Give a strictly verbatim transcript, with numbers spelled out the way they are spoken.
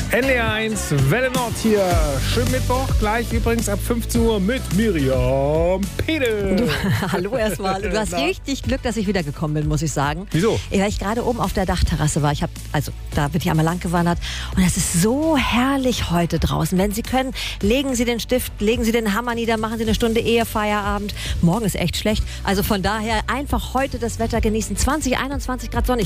N D R eins, Welle Nord hier. Schönen Mittwoch, gleich übrigens ab fünfzehn Uhr mit Miriam Pede. Du, hallo erstmal. Du hast richtig Glück, dass ich wiedergekommen bin, muss ich sagen. Wieso? Weil ich gerade oben auf der Dachterrasse war. Ich hab, also da bin ich einmal lang gewandert. Und es ist so herrlich heute draußen. Wenn Sie können, legen Sie den Stift, legen Sie den Hammer nieder, machen Sie eine Stunde Ehefeierabend. Morgen ist echt schlecht. Also von daher einfach heute das Wetter genießen. zwanzig, einundzwanzig Grad Sonne.